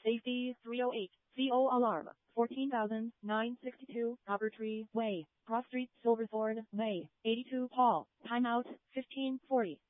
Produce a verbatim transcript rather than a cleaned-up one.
Safety three oh eight. C O alarm. fourteen thousand nine hundred sixty-two Copper Tree Way. Cross Street, Silverthorne, May. eighty-two Paul. Timeout fifteen forty.